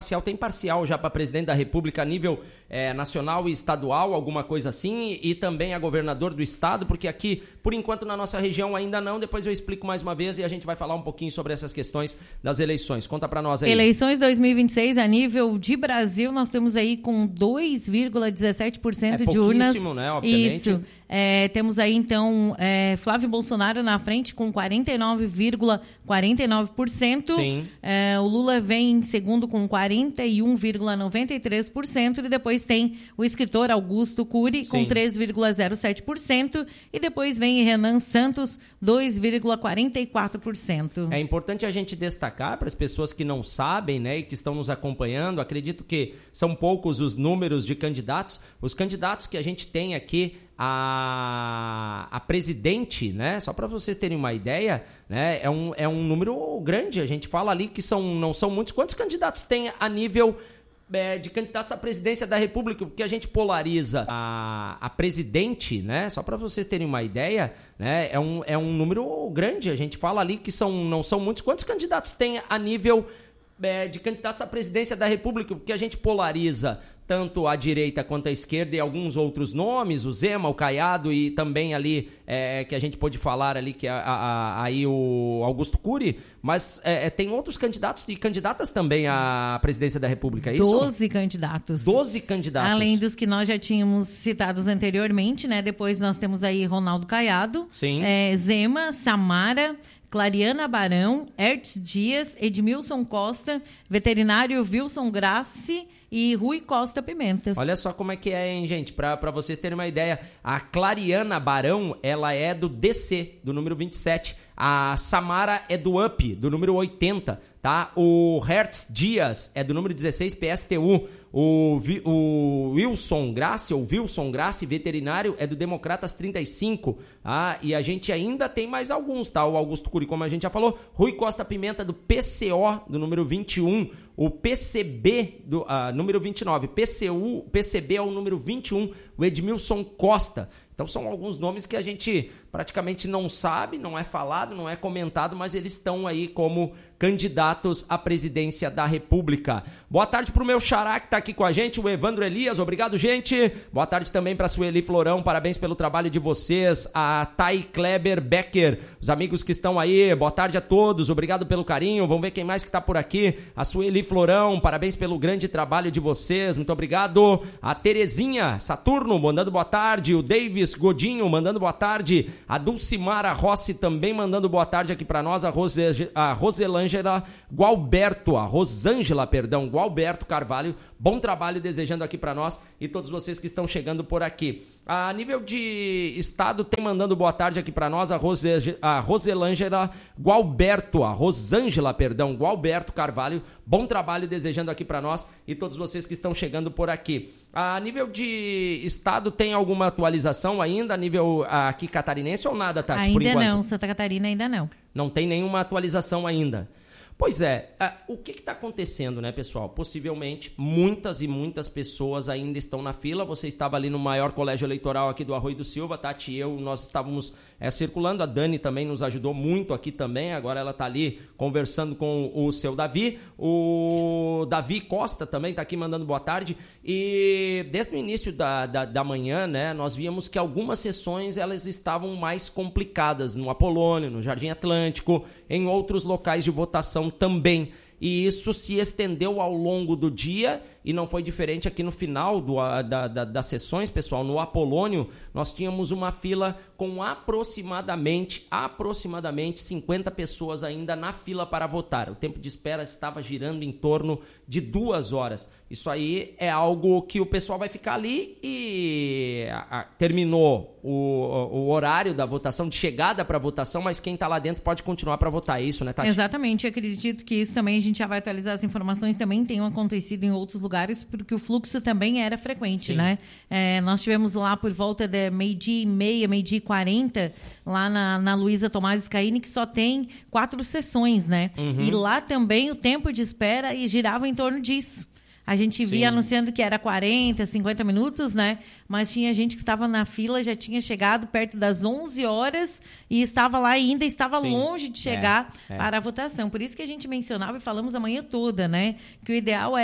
parcial. Tem parcial já para presidente da República a nível nacional e estadual, alguma coisa assim, e também a governador do estado, porque aqui, por enquanto, na nossa região ainda não. Depois eu explico mais uma vez e a gente vai falar um pouquinho sobre essas questões das eleições. Conta para nós aí. Eleições 2026, a nível de Brasil, nós temos aí com 2,17% de urnas. Né? Obviamente. Isso. Temos aí, então, Flávio Bolsonaro na frente com 49,49%. Sim. O Lula vem em segundo com 41,93%. E depois tem o escritor Augusto Cury com 3,07%. E depois vem Renan Santos, 2,44%. É importante a gente destacar para as pessoas que não sabem, né, e que estão nos acompanhando. Acredito que são poucos os números de candidatos. Os candidatos que a gente tem aqui a presidente, né? Só para vocês terem uma ideia, né? É um número grande. A gente fala ali que não são muitos. Quantos candidatos tem a nível de candidatos à presidência da República? Porque a gente polariza a presidente, né? Só para vocês terem uma ideia, né? É um número grande. A gente fala ali que não são muitos. Quantos candidatos tem a nível de candidatos à presidência da República? Porque a gente polariza tanto a direita quanto a esquerda e alguns outros nomes, o Zema, o Caiado e também ali, que a gente pôde falar ali, que aí o Augusto Cury, mas tem outros candidatos e candidatas também à presidência da República, é isso? 12 candidatos. 12 candidatos. Além dos que nós já tínhamos citados anteriormente, né? Depois nós temos aí Ronaldo Caiado, sim. Zema, Samara, Clariana Barão, Hertz Dias, Edmilson Costa, veterinário Wilson Grassi e Rui Costa Pimenta. Olha só como é que é, hein, gente? Pra vocês terem uma ideia, a Clariana Barão, ela é do DC, do número 27. A Samara é do UP, do número 80, tá? O Hertz Dias é do número 16, PSTU. O Wilson Grassi, veterinário, é do Democratas 35, tá? E a gente ainda tem mais alguns, tá? O Augusto Cury, como a gente já falou. Rui Costa Pimenta, do PCO, do número 21. O PCB, do número 29. PCB é o número 21. O Edmilson Costa. Então são alguns nomes que a gente praticamente não sabe, não é falado, não é comentado, mas eles estão aí como candidatos à presidência da República. Boa tarde para o meu xará que está aqui com a gente, o Evandro Elias. Obrigado, gente. Boa tarde também para a Sueli Florão. Parabéns pelo trabalho de vocês. A Thay Kleber Becker, os amigos que estão aí. Boa tarde a todos. Obrigado pelo carinho. Vamos ver quem mais que está por aqui. A Sueli Florão, parabéns pelo grande trabalho de vocês. Muito obrigado. A Terezinha Saturno, mandando boa tarde. O Davis Godinho, mandando boa tarde. A Dulcimara Rossi também mandando boa tarde aqui para nós. A Rosângela Gualberto Carvalho, bom trabalho desejando aqui para nós e todos vocês que estão chegando por aqui. A nível de estado, tem mandando boa tarde aqui para nós a Rosângela Gualberto Carvalho, bom trabalho desejando aqui para nós e todos vocês que estão chegando por aqui. A nível de estado, tem alguma atualização ainda a nível aqui catarinense ou nada, Tati, ainda por enquanto? Não, Santa Catarina ainda não. Não tem nenhuma atualização ainda. Pois é, o que está acontecendo, né, pessoal? Possivelmente, muitas e muitas pessoas ainda estão na fila. Você estava ali no maior colégio eleitoral aqui do Arroio do Silva, Tati e eu, nós estávamos circulando. A Dani também nos ajudou muito aqui também. Agora ela está ali conversando com o seu Davi. O Davi Costa também está aqui mandando boa tarde. E desde o início da manhã, né, nós víamos que algumas sessões elas estavam mais complicadas no Apolônio, no Jardim Atlântico, em outros locais de votação também. E isso se estendeu ao longo do dia e não foi diferente aqui no final das sessões, pessoal. No Apolônio, nós tínhamos uma fila com aproximadamente 50 pessoas ainda na fila para votar. O tempo de espera estava girando em torno de 2 horas. Isso aí é algo que o pessoal vai ficar ali e terminou o horário da votação, de chegada para a votação, mas quem está lá dentro pode continuar para votar. É isso, né, Tati? Exatamente. Eu acredito que isso também a gente já vai atualizar as informações. Também tem acontecido em outros lugares, porque o fluxo também era frequente, né? Nós tivemos lá por volta de 12h30, 12h40, lá na Luísa Tomás Scaini, que só tem 4 sessões, né? Uhum. E lá também o tempo de espera girava em torno disso. A gente via anunciando que era 40, 50 minutos, né? Mas tinha gente que estava na fila, já tinha chegado perto das 11 horas e estava lá ainda, estava longe de chegar para a votação. Por isso que a gente mencionava e falamos a manhã toda, né? Que o ideal é